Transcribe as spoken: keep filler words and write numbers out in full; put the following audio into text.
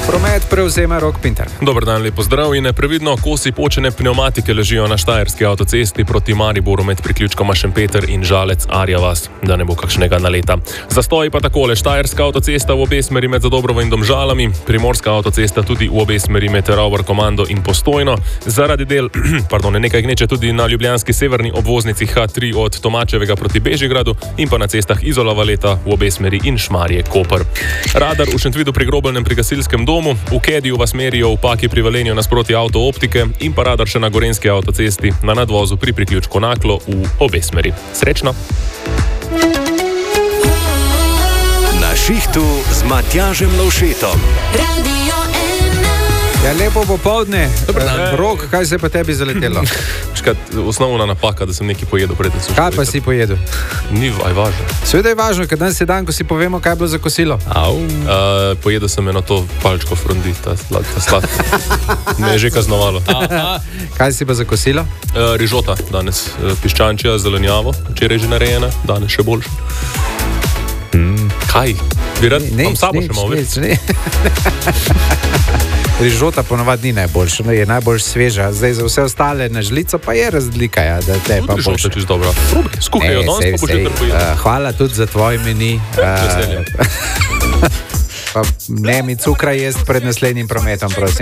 Promet prevzema Rok Pintar. Dober dan, lep pozdrav in neprevidno, kosi počene pneumatike ležijo na štajerski avtocesti proti Mariboru med priključkoma Šempeter in Žalec Arja vas, da ne bo kakšnega naleta. Zastoji pa takole, štajerska avtocesta v obe smeri med Zadobrovo in Domžalami, primorska avtocesta tudi v obe smeri med Ravbar Komando in Postojno, zaradi del, pardon, nekaj gneče tudi na ljubljanski severni obvoznici H tri od Tomačevega proti Bežigradu in pa na cestah Izola Valeta v obe smeri in Šmarje Koper. Radar v Šentvidu pri Grobelnem pri gasilskem domu, v Kediju vas merijo v Paki pri Velenju nasproti Avto Optike in pa radar še na Gorenjski avtocesti na nadvozu pri priključku Naklo v obe smeri. Srečno! Na šihtu z Matjažem Lovšetom. Ja, lepo popoldne. Eh, Rok, kaj se je pa tebi zaletelo? Škat, osnovna napaka, da sem nekaj pojedel preden sem šel. Kaj pa si pojedel? Ni aj važno. Seveda je važno, ker danes je dan, ko si povemo, kaj je bilo za kosilo. Au. Uh, pojedel sem eno to palčko frondi, ta slad, ta slad. Me je že kaznovalo. Kaj si pa za kosilo? Uh, rižota danes, uh, piščančja, zelenjavo, včeraj že narejena, danes še boljša. Mm. Kaj? Bi rad, Ne, imam sabo nič, še malo več. nič, nič. Rižota ponovadi ni najboljša, no, je najbolj sveža. Zdaj za vse ostale na žlico pa je razlika, ja, da te je pa Rižota boljša. je čisto dobra. Probi, skuhaj jo, danes pa boš že kar pojedel. Uh, hvala tudi za tvoj meni. Veselje. Uh, pa ne mi cukra jesti pred naslednjim prometom, prosim.